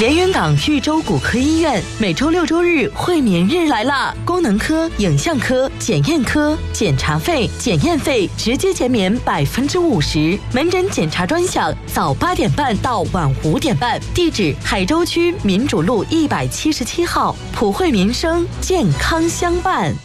连云港豫州骨科医院每周6、周日会眠日来了，功能科、影像科、检验科检查费、检验费直接减免50%，门诊检查专项早8点半到晚5点半。地址：海州区民主路177号，普惠民生，健康相伴。